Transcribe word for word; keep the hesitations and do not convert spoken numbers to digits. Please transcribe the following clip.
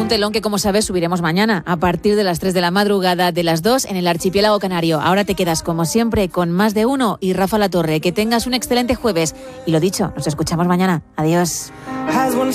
un telón que, como sabes, subiremos mañana a partir de las tres de la madrugada, de las dos en el archipiélago canario. Ahora te quedas, como siempre, con Más de Uno y Rafa La Torre. Que tengas un excelente jueves. Y lo dicho, nos escuchamos mañana. Adiós.